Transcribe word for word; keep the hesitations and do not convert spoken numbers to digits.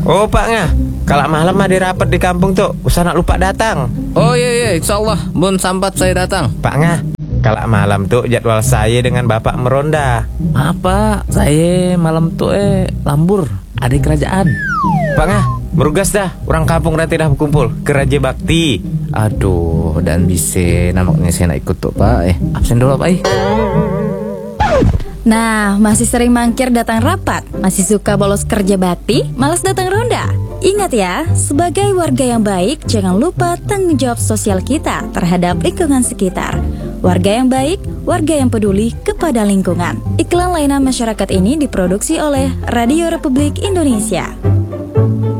Oh Pak Ngah, kalau malam ada rapat di kampung tuh, usah nak lupa datang. Oh iya iya, insya Allah mun sampat saya datang. Pak Ngah, kalau malam tuh jadwal saya dengan Bapak meronda. Apa? Saya malam tuh eh lambur, ada di kerajaan. Pak Ngah, merugas dah, orang kampung nanti dah berkumpul ke Raja Bakti. Aduh, dan bisa nampaknya saya nak ikut tuh Pak. Eh, absen dulu Pak. Eh. Nah, masih sering mangkir datang rapat, masih suka bolos kerja bakti, malas datang ronda. Ingat ya, sebagai warga yang baik, jangan lupa tanggung jawab sosial kita terhadap lingkungan sekitar. Warga yang baik, warga yang peduli kepada lingkungan. Iklan layanan masyarakat ini diproduksi oleh Radio Republik Indonesia.